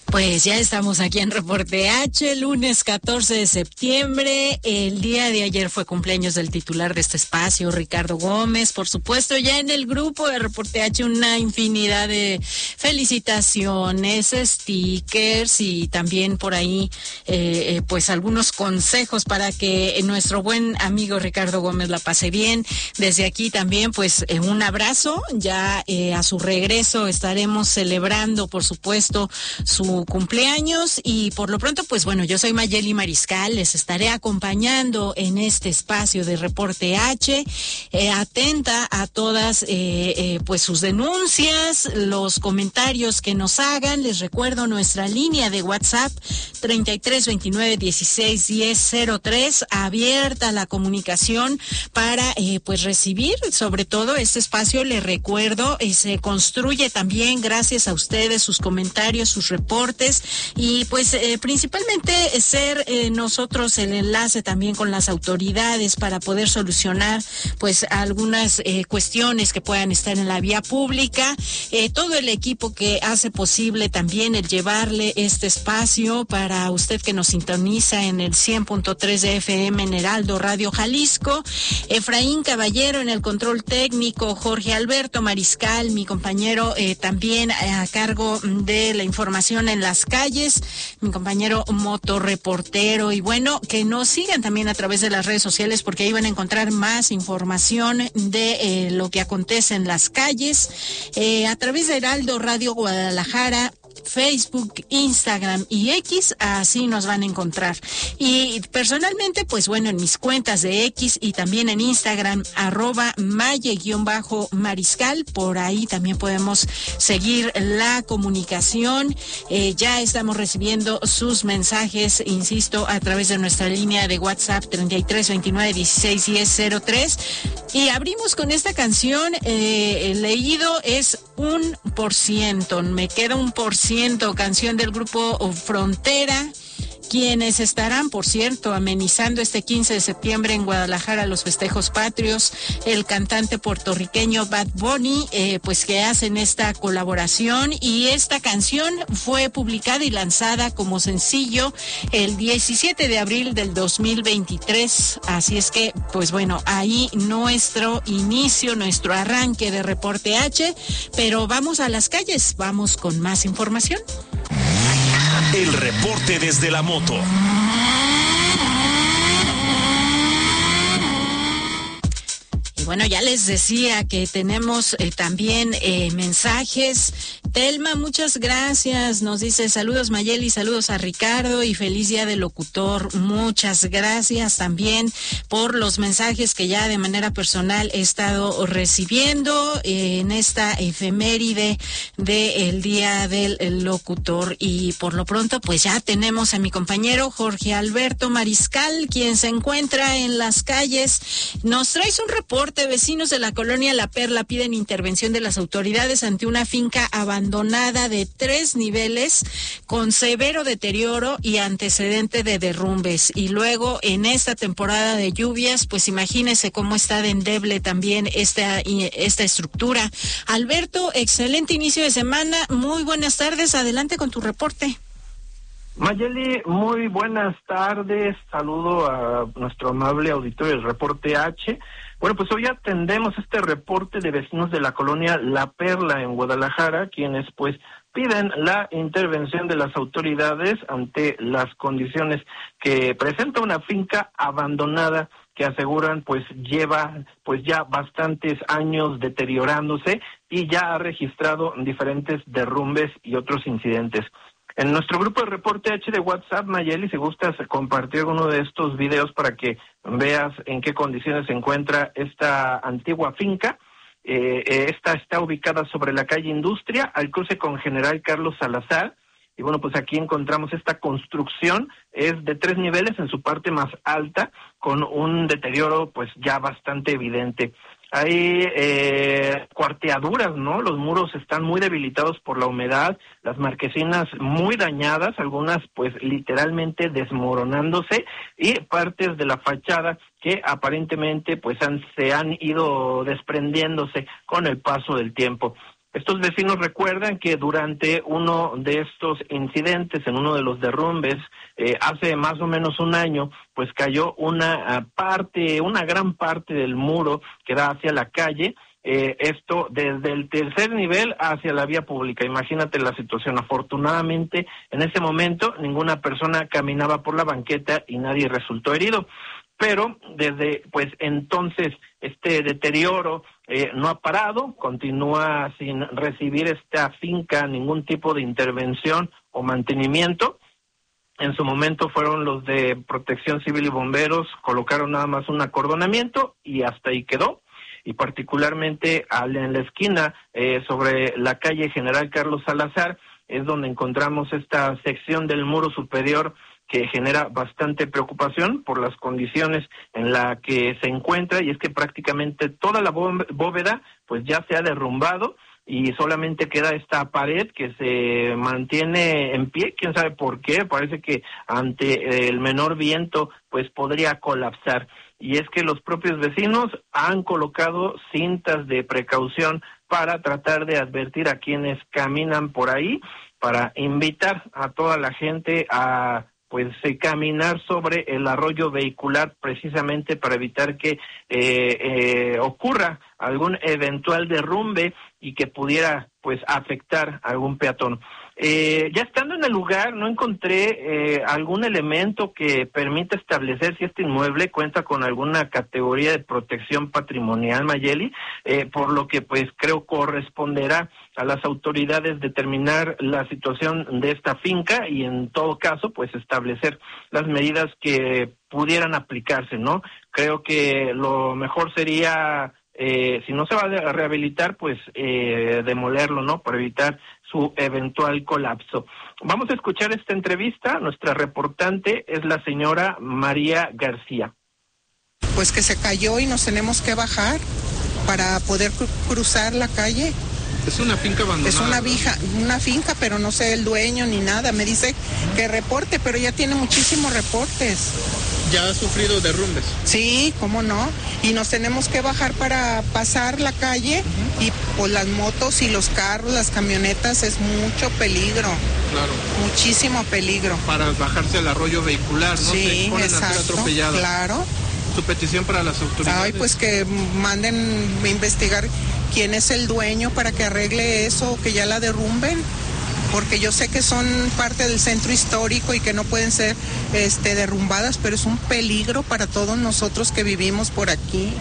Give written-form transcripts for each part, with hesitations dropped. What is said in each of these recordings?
Pues ya estamos aquí en Reporte H, lunes 14 de septiembre. El día de ayer fue cumpleaños del titular de este espacio, Ricardo Gómez. Por supuesto, ya en el grupo de Reporte H una infinidad de felicitaciones, stickers y también por ahí pues algunos consejos para que nuestro buen amigo Ricardo Gómez la pase bien. Desde aquí también pues un abrazo. Ya a su regreso estaremos celebrando, por supuesto, su cumpleaños y por lo pronto pues bueno, yo soy Mayeli Mariscal, les estaré acompañando en este espacio de Reporte H, atenta a todas pues sus denuncias, los comentarios que nos hagan. Les recuerdo nuestra línea de WhatsApp 33 29 16 10 03, abierta la comunicación para pues recibir sobre todo este espacio. Les recuerdo, se construye también gracias a ustedes, sus comentarios, sus reportes y pues principalmente ser nosotros el enlace también con las autoridades para poder solucionar pues algunas cuestiones que puedan estar en la vía pública. Todo el equipo que hace posible también el llevarle este espacio para usted que nos sintoniza en el 100.3 de FM en Heraldo Radio Jalisco. Efraín Caballero en el control técnico, Jorge Alberto Mariscal, mi compañero también a cargo de la información en las calles, mi compañero motorreportero. Y bueno, que nos sigan también a través de las redes sociales porque ahí van a encontrar más información de lo que acontece en las calles, a través de Heraldo Radio Guadalajara, Facebook, Instagram y X, así nos van a encontrar. Y personalmente, pues bueno, en mis cuentas de X y también en Instagram, @maye_mariscal, por ahí también podemos seguir la comunicación. Ya estamos recibiendo sus mensajes, insisto, a través de nuestra línea de WhatsApp 33 29 16 10 03. Y abrimos con esta canción, el leído es 1%, me queda 1%, canción del grupo Frontera, quienes estarán, por cierto, amenizando este 15 de septiembre en Guadalajara los festejos patrios. El cantante puertorriqueño Bad Bunny, pues que hacen esta colaboración, y esta canción fue publicada y lanzada como sencillo el 17 de abril del 2023. Así es que, pues bueno, ahí nuestro inicio, nuestro arranque de Reporte H, pero vamos a las calles, vamos con más información. El reporte desde la moto. Y bueno, ya les decía que tenemos también mensajes. Telma, muchas gracias. Nos dice saludos Mayeli, saludos a Ricardo y feliz día del locutor. Muchas gracias también por los mensajes que ya de manera personal he estado recibiendo en esta efeméride del día del locutor. Y por lo pronto pues ya tenemos a mi compañero Jorge Alberto Mariscal, quien se encuentra en las calles. Nos traes un reporte. Vecinos de la colonia La Perla piden intervención de las autoridades ante una finca abandonada de 3 niveles con severo deterioro y antecedente de derrumbes. Y luego en esta temporada de lluvias, pues imagínese cómo está de endeble también esta estructura. Alberto, excelente inicio de semana. Muy buenas tardes. Adelante con tu reporte. Mayeli, muy buenas tardes. Saludo a nuestro amable auditorio del Reporte H. Bueno, pues hoy atendemos este reporte de vecinos de la colonia La Perla en Guadalajara, quienes pues piden la intervención de las autoridades ante las condiciones que presenta una finca abandonada que aseguran pues lleva pues ya bastantes años deteriorándose y ya ha registrado diferentes derrumbes y otros incidentes. En nuestro grupo de Reporte H de WhatsApp, Mayeli, si gustas compartir uno de estos videos para que veas en qué condiciones se encuentra esta antigua finca. Esta está ubicada sobre la calle Industria, al cruce con General Carlos Salazar. Y bueno, pues aquí encontramos esta construcción, es de 3 niveles en su parte más alta, con un deterioro pues ya bastante evidente. Hay cuarteaduras, ¿no? Los muros están muy debilitados por la humedad, las marquesinas muy dañadas, algunas pues literalmente desmoronándose, y partes de la fachada que aparentemente pues se han ido desprendiéndose con el paso del tiempo. Estos vecinos recuerdan que durante uno de estos incidentes, en uno de los derrumbes, hace más o menos un año, pues cayó una gran parte del muro que da hacia la calle, esto desde el tercer nivel hacia la vía pública. Imagínate la situación. Afortunadamente, en ese momento, ninguna persona caminaba por la banqueta y nadie resultó herido. Pero desde pues entonces este deterioro no ha parado, continúa sin recibir esta finca ningún tipo de intervención o mantenimiento. En su momento fueron los de Protección Civil y Bomberos, colocaron nada más un acordonamiento y hasta ahí quedó. Y particularmente en la esquina sobre la calle General Carlos Salazar es donde encontramos esta sección del muro superior que genera bastante preocupación por las condiciones en la que se encuentra, y es que prácticamente toda la bóveda pues ya se ha derrumbado y solamente queda esta pared que se mantiene en pie, quién sabe por qué, parece que ante el menor viento pues podría colapsar. Y es que los propios vecinos han colocado cintas de precaución para tratar de advertir a quienes caminan por ahí, para invitar a toda la gente a caminar sobre el arroyo vehicular, precisamente para evitar que ocurra algún eventual derrumbe y que pudiera pues afectar a algún peatón. Ya estando en el lugar, no encontré algún elemento que permita establecer si este inmueble cuenta con alguna categoría de protección patrimonial, Mayeli, por lo que pues creo corresponderá a las autoridades determinar la situación de esta finca y en todo caso pues establecer las medidas que pudieran aplicarse, ¿no? Creo que lo mejor sería, si no se va a rehabilitar, pues demolerlo, ¿no? Para evitar su eventual colapso. Vamos a escuchar esta entrevista. Nuestra reportante es la señora María García. Pues que se cayó y nos tenemos que bajar para poder cruzar la calle. Es una finca abandonada. Es una finca, pero no sé el dueño ni nada. Me dice que reporte, pero ya tiene muchísimos reportes. ¿Ya ha sufrido derrumbes? Sí, cómo no. Y nos tenemos que bajar para pasar la calle y pues las motos y los carros, las camionetas, es mucho peligro. Claro. Muchísimo peligro. Para bajarse al arroyo vehicular, ¿no? Sí, se ponen exacto, a ser atropellados. Claro. ¿Su petición para las autoridades? Ay, pues que manden a investigar quién es el dueño para que arregle eso, que ya la derrumben, porque yo sé que son parte del centro histórico y que no pueden ser derrumbadas, pero es un peligro para todos nosotros que vivimos por aquí.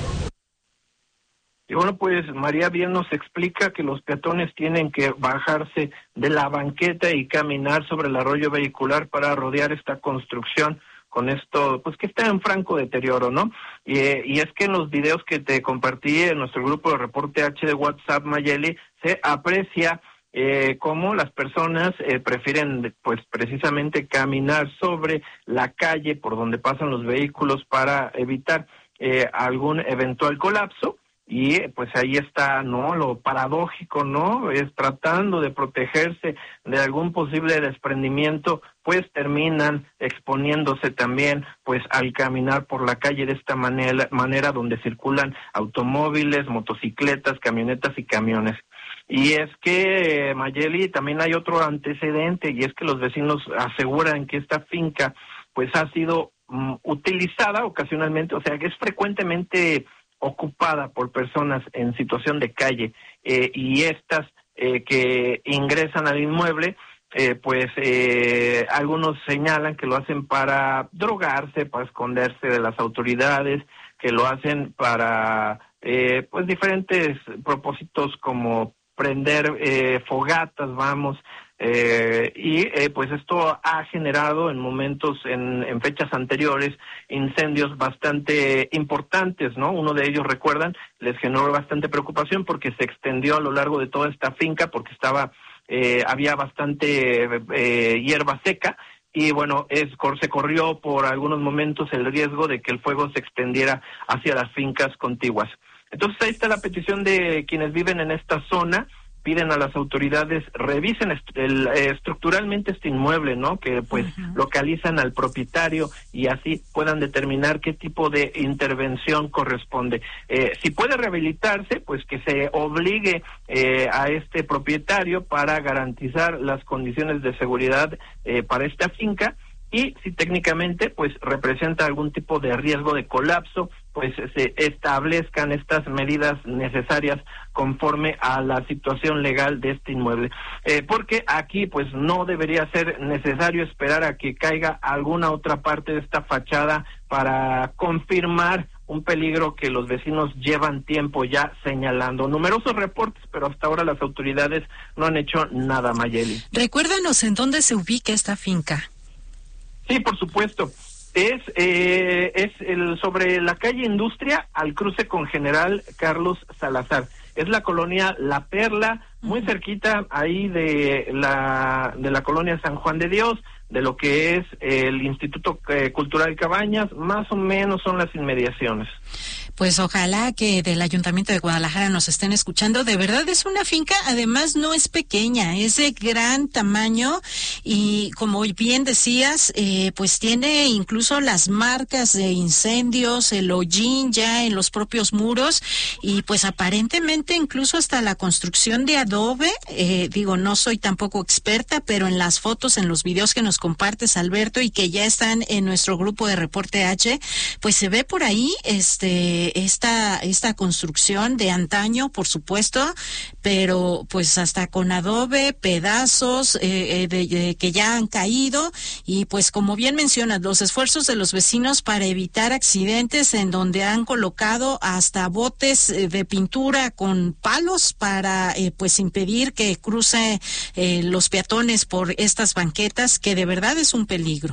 Y bueno, pues María bien nos explica que los peatones tienen que bajarse de la banqueta y caminar sobre el arroyo vehicular para rodear esta construcción con esto, pues que está en franco deterioro, ¿no? Y es que en los videos que te compartí en nuestro grupo de Reporte H de WhatsApp, Mayeli, se aprecia cómo las personas prefieren pues precisamente caminar sobre la calle por donde pasan los vehículos para evitar algún eventual colapso. Y pues ahí está, ¿no? Lo paradójico, ¿no? Es tratando de protegerse de algún posible desprendimiento, pues terminan exponiéndose también, pues al caminar por la calle de esta manera donde circulan automóviles, motocicletas, camionetas y camiones. Y es que, Mayeli, también hay otro antecedente, y es que los vecinos aseguran que esta finca, pues ha sido utilizada ocasionalmente, o sea, que es frecuentemente ocupada por personas en situación de calle, y estas que ingresan al inmueble, algunos señalan que lo hacen para drogarse, para esconderse de las autoridades, que lo hacen para pues diferentes propósitos como prender fogatas, pues esto ha generado en momentos, en fechas anteriores, incendios bastante importantes, ¿no? Uno de ellos, recuerdan, les generó bastante preocupación porque se extendió a lo largo de toda esta finca, porque había bastante hierba seca, y bueno, se corrió por algunos momentos el riesgo de que el fuego se extendiera hacia las fincas contiguas. Entonces ahí está la petición de quienes viven en esta zona, piden a las autoridades revisen estructuralmente este inmueble, ¿no? Que pues localizan al propietario y así puedan determinar qué tipo de intervención corresponde. Si puede rehabilitarse, pues que se obligue a este propietario para garantizar las condiciones de seguridad para esta finca. Y si técnicamente pues representa algún tipo de riesgo de colapso, pues se establezcan estas medidas necesarias conforme a la situación legal de este inmueble. Porque aquí pues no debería ser necesario esperar a que caiga alguna otra parte de esta fachada para confirmar un peligro que los vecinos llevan tiempo ya señalando. Numerosos reportes, pero hasta ahora las autoridades no han hecho nada, Mayeli. Recuérdanos en dónde se ubica esta finca. Sí, por supuesto. Es sobre la calle Industria al cruce con General Carlos Salazar. Es la colonia La Perla, muy cerquita ahí de la colonia San Juan de Dios, de lo que es el Instituto Cultural Cabañas, más o menos son las inmediaciones. Pues ojalá que del Ayuntamiento de Guadalajara nos estén escuchando. De verdad es una finca, además no es pequeña, es de gran tamaño y como bien decías, pues tiene incluso las marcas de incendios, el hollín ya en los propios muros y pues aparentemente incluso hasta la construcción de adobe. No soy tampoco experta, pero en las fotos, en los videos que nos compartes, Alberto, y que ya están en nuestro grupo de Reporte H, pues se ve por ahí esta construcción de antaño, por supuesto, pero pues hasta con adobe, pedazos que ya han caído y pues como bien mencionas, los esfuerzos de los vecinos para evitar accidentes en donde han colocado hasta botes de pintura con palos para pues impedir que cruce los peatones por estas banquetas, que de verdad es un peligro.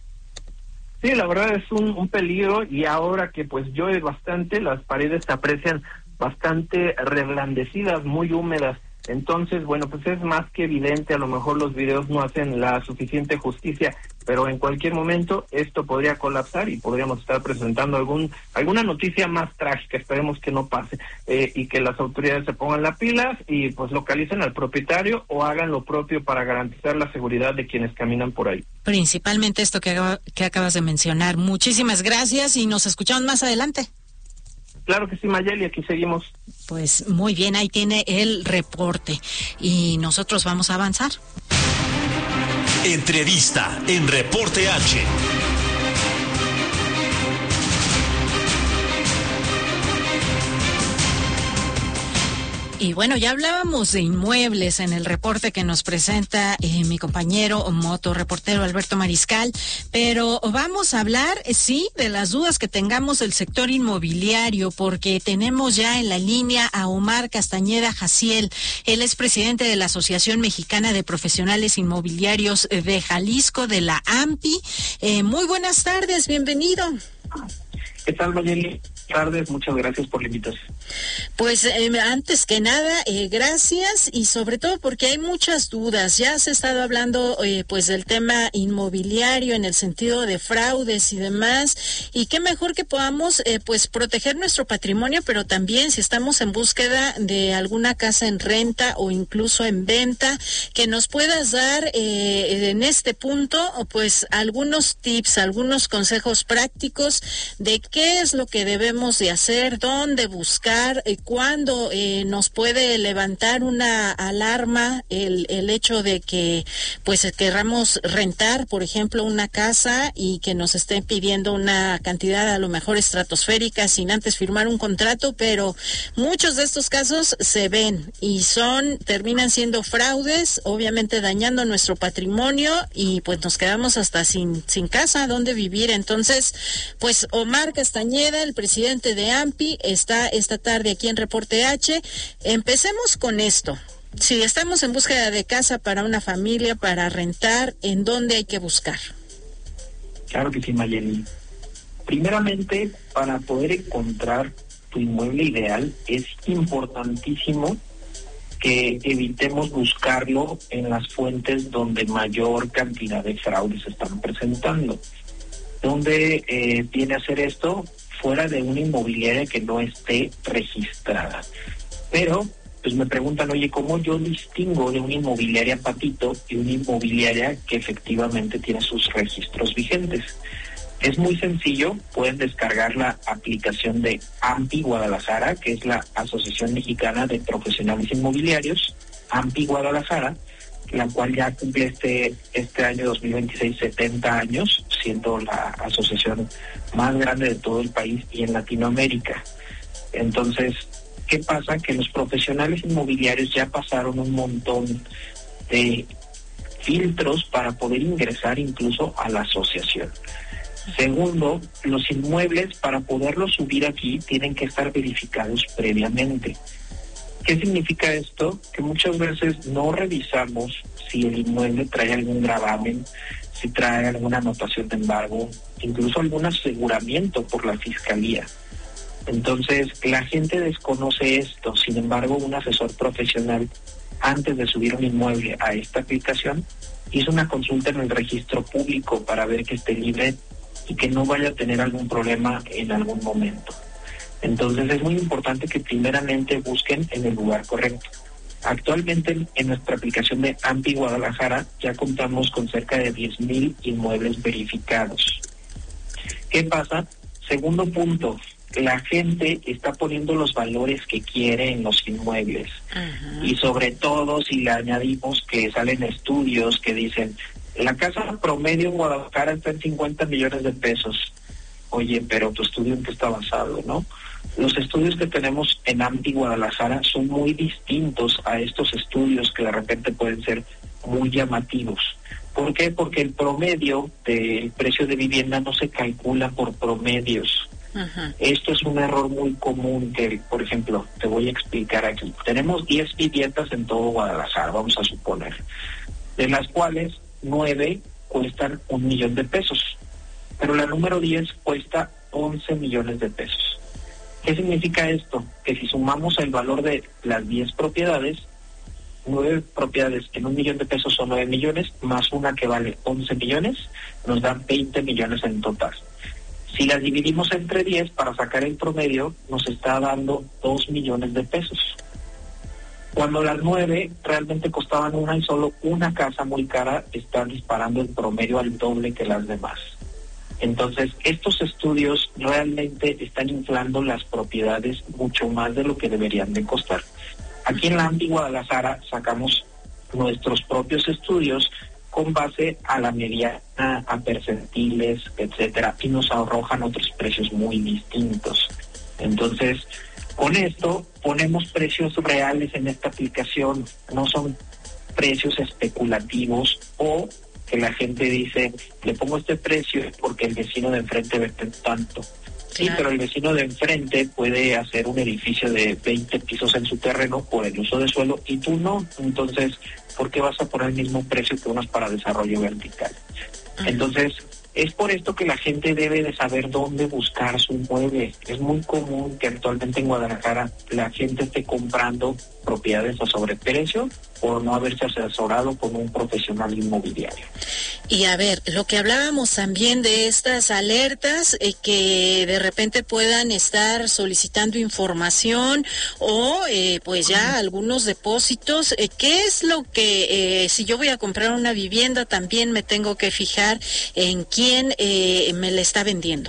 Sí, la verdad es un peligro y ahora que pues llueve bastante, las paredes se aprecian bastante reblandecidas, muy húmedas. Entonces, bueno, pues es más que evidente, a lo mejor los videos no hacen la suficiente justicia, pero en cualquier momento esto podría colapsar y podríamos estar presentando alguna noticia más trágica. Esperemos que no pase y que las autoridades se pongan las pilas y pues localicen al propietario o hagan lo propio para garantizar la seguridad de quienes caminan por ahí. Principalmente esto que acabas de mencionar. Muchísimas gracias y nos escuchamos más adelante. Claro que sí, Mayeli, aquí seguimos. Pues muy bien, ahí tiene el reporte y nosotros vamos a avanzar. Entrevista en Reporte H. Y bueno, ya hablábamos de inmuebles en el reporte que nos presenta mi compañero motorreportero Alberto Mariscal, pero vamos a hablar, sí, de las dudas que tengamos del sector inmobiliario, porque tenemos ya en la línea a Omar Castañeda Jaciel. Él es presidente de la Asociación Mexicana de Profesionales Inmobiliarios de Jalisco, de la AMPI. Muy buenas tardes, bienvenido. ¿Qué tal, Mayeli? Tardes, muchas gracias por la invitación. Pues antes que nada, gracias y sobre todo porque hay muchas dudas. Ya se ha estado hablando pues del tema inmobiliario en el sentido de fraudes y demás, y qué mejor que podamos pues proteger nuestro patrimonio, pero también si estamos en búsqueda de alguna casa en renta o incluso en venta, que nos puedas dar en este punto pues algunos tips, algunos consejos prácticos de qué es lo que debemos de hacer, dónde buscar, cuándo nos puede levantar una alarma el hecho de que pues querramos rentar, por ejemplo, una casa y que nos estén pidiendo una cantidad a lo mejor estratosférica sin antes firmar un contrato, pero muchos de estos casos se ven y terminan siendo fraudes, obviamente dañando nuestro patrimonio y pues nos quedamos hasta sin casa donde vivir. Entonces, pues Omar Castañeda, el presidente de AMPI, está esta tarde aquí en Reporte H. Empecemos con esto. Si estamos en búsqueda de casa para una familia, para rentar, ¿en dónde hay que buscar? Claro que sí, Mayeli. Primeramente, para poder encontrar tu inmueble ideal, es importantísimo que evitemos buscarlo en las fuentes donde mayor cantidad de fraudes se están presentando. ¿Dónde viene a hacer esto? Fuera de una inmobiliaria que no esté registrada. Pero pues me preguntan, oye, ¿cómo yo distingo de una inmobiliaria patito y una inmobiliaria que efectivamente tiene sus registros vigentes? Es muy sencillo, pueden descargar la aplicación de AMPI Guadalajara, que es la Asociación Mexicana de Profesionales Inmobiliarios, AMPI Guadalajara, la cual ya cumple este año 2026 70 años, siendo la asociación más grande de todo el país y en Latinoamérica. Entonces, ¿qué pasa? Que los profesionales inmobiliarios ya pasaron un montón de filtros para poder ingresar incluso a la asociación. Segundo, los inmuebles para poderlos subir aquí tienen que estar verificados previamente. ¿Qué significa esto? Que muchas veces no revisamos si el inmueble trae algún gravamen, si trae alguna anotación de embargo, incluso algún aseguramiento por la fiscalía. Entonces, la gente desconoce esto. Sin embargo, un asesor profesional, antes de subir un inmueble a esta aplicación, hizo una consulta en el registro público para ver que esté libre y que no vaya a tener algún problema en algún momento. Entonces es muy importante que primeramente busquen en el lugar correcto. Actualmente en nuestra aplicación de AMPI Guadalajara ya contamos con cerca de 10,000 inmuebles verificados. ¿Qué pasa? Segundo punto, la gente está poniendo los valores que quiere en los inmuebles. Uh-huh. Y sobre todo si le añadimos que salen estudios que dicen la casa promedio en Guadalajara está en 50 millones de pesos. Oye, pero tu estudio en qué está basado, ¿no? Los estudios que tenemos en AMPI Guadalajara son muy distintos a estos estudios que de repente pueden ser muy llamativos. ¿Por qué? Porque el promedio del precio de vivienda no se calcula por promedios. Uh-huh. Esto es un error muy común que, por ejemplo, te voy a explicar aquí. Tenemos 10 viviendas en todo Guadalajara, vamos a suponer, de las cuales 9 cuestan 1 millón de pesos, pero la número 10 cuesta 11 millones de pesos. ¿Qué significa esto? Que si sumamos el valor de las 10 propiedades, 9 propiedades en 1 millón de pesos son 9 millones, más una que vale 11 millones, nos dan 20 millones en total. Si las dividimos entre 10 para sacar el promedio, nos está dando 2 millones de pesos. Cuando las 9 realmente costaban una y solo una casa muy cara, están disparando el promedio al doble que las demás. Entonces, estos estudios realmente están inflando las propiedades mucho más de lo que deberían de costar. Aquí en la AMPI Guadalajara sacamos nuestros propios estudios con base a la mediana, a percentiles, etcétera, y nos arrojan otros precios muy distintos. Entonces, con esto ponemos precios reales en esta aplicación, no son precios especulativos o que la gente dice, le pongo este precio porque el vecino de enfrente vende tanto. Sí, pero el vecino de enfrente puede hacer un edificio de 20 pisos en su terreno por el uso de suelo y tú no. Entonces, ¿por qué vas a poner el mismo precio que unos para desarrollo vertical? Uh-huh. Entonces, es por esto que la gente debe de saber dónde buscar su inmueble. Es muy común que actualmente en Guadalajara la gente esté comprando propiedades a sobreprecio por no haberse asesorado con un profesional inmobiliario. Y a ver, lo que hablábamos también de estas alertas que de repente puedan estar solicitando información o pues ya algunos depósitos, ¿qué es lo que si yo voy a comprar una vivienda también me tengo que fijar en quién me la está vendiendo?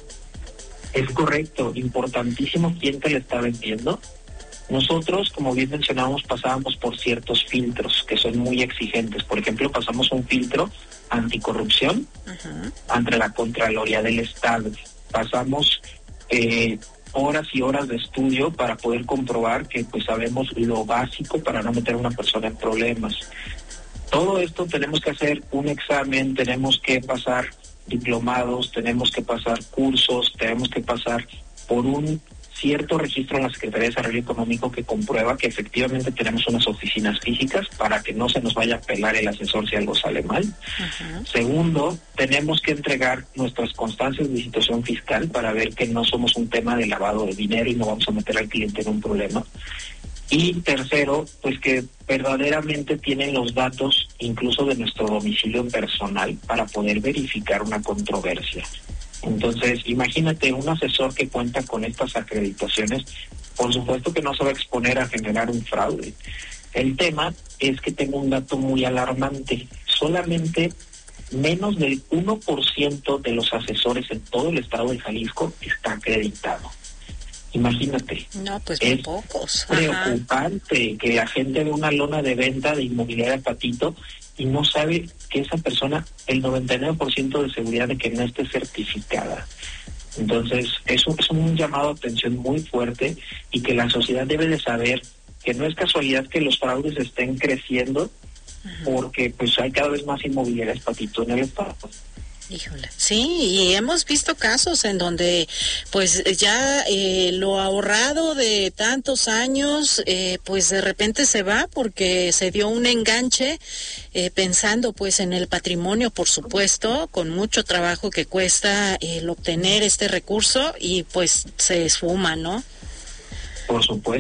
Es correcto, importantísimo quién te la está vendiendo. Nosotros, como bien mencionábamos, pasábamos por ciertos filtros que son muy exigentes. Por ejemplo, pasamos un filtro anticorrupción uh-huh. ante la Contraloría del Estado. Pasamos horas y horas de estudio para poder comprobar que pues sabemos lo básico para no meter a una persona en problemas. Todo esto tenemos que hacer un examen, tenemos que pasar diplomados, tenemos que pasar cursos, tenemos que pasar por un cierto registro en la Secretaría de Desarrollo Económico que comprueba que efectivamente tenemos unas oficinas físicas para que no se nos vaya a pelar el asesor si algo sale mal. Uh-huh. Segundo, tenemos que entregar nuestras constancias de situación fiscal para ver que no somos un tema de lavado de dinero y no vamos a meter al cliente en un problema. Y tercero, pues que verdaderamente tienen los datos incluso de nuestro domicilio personal para poder verificar una controversia. Entonces, imagínate un asesor que cuenta con estas acreditaciones, Por supuesto que no se va a exponer a generar un fraude. El tema es que tengo un dato muy alarmante. Solamente menos del 1% de los asesores en todo el estado de Jalisco está acreditado. Imagínate. No, pues muy pocos. Preocupante que la gente ve una lona de venta de inmobiliaria Patito y no sabe que esa persona, el 99% de seguridad de que no esté certificada. Entonces, eso es un llamado de atención muy fuerte y que la sociedad debe de saber que no es casualidad que los fraudes estén creciendo, porque pues hay cada vez más inmobiliarias Patito en el estado. Híjole, sí, y hemos visto casos en donde pues ya lo ahorrado de tantos años pues de repente se va porque se dio un enganche pensando pues en el patrimonio, por supuesto, con mucho trabajo que cuesta el obtener este recurso y pues se esfuma, ¿no? Por supuesto.